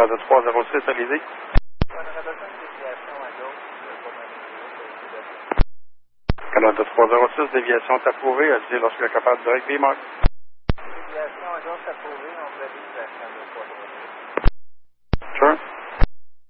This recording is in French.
Canada 306 allez-y. Canada 306, déviation est approuvée. Allez-y lorsque le capable direct démarre. Déviation à gauche approuvée, on valide la Canada